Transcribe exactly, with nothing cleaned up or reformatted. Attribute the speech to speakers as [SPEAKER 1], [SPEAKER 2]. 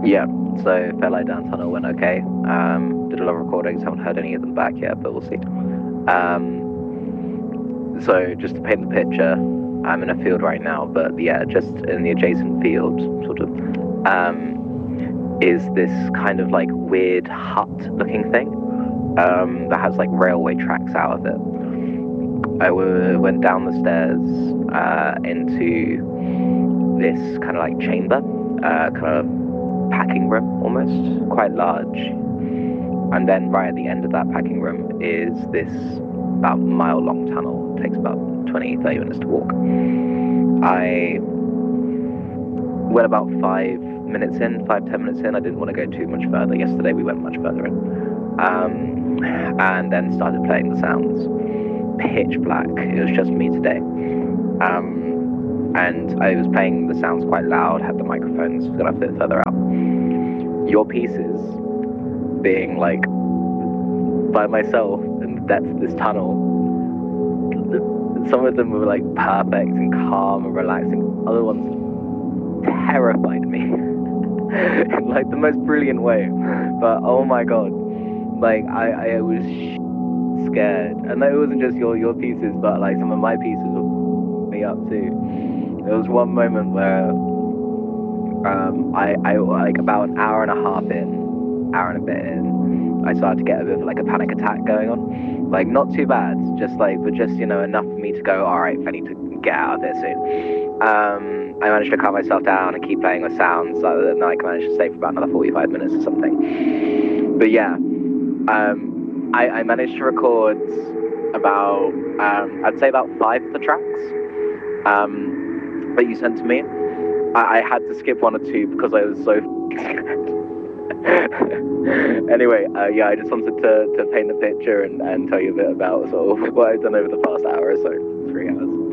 [SPEAKER 1] Yeah, so Fairlight Down Tunnel went okay. Um, did a lot of recordings, haven't heard any of them back yet, but we'll see. Um, so just to paint the picture, I'm in a field right now, but yeah, just in the adjacent field, sort of, um, is this kind of like weird hut-looking thing um, that has like railway tracks out of it. I w- went down the stairs uh, into this kind of like chamber, uh, kind of packing room almost, quite large. And then right at the end of that packing room is this about mile long tunnel. It takes about twenty, thirty minutes to walk. I went about five minutes in, five, ten minutes in. I didn't want to go too much further. Yesterday we went much further in. Um, and then started playing the sounds. Pitch black. It was just me today. Um, and I was playing the sounds quite loud, had the microphones gonna fit further out. Your pieces being like by myself in the depths of this tunnel, some of them were like perfect and calm and relaxing. Other ones terrified me in like the most brilliant way. But oh my god, like I, I was scared. And it wasn't just your your pieces, but like some of my pieces were me up too. There was one moment where um I, I like about an hour and a half in, hour and a bit in, I started to get a bit of like a panic attack going on. Like not too bad, just like but just, you know, enough for me to go, alright, I need to get out of here soon. Um I managed to calm myself down and keep playing with sounds, so that I managed to stay for about another forty-five minutes or something. But yeah, um I, I managed to record about, um, I'd say about five of the tracks um, that you sent to me. I, I had to skip one or two because I was so scared. Anyway, uh, yeah, I just wanted to, to paint the picture and, and tell you a bit about sort of what I've done over the past hour or so, three hours.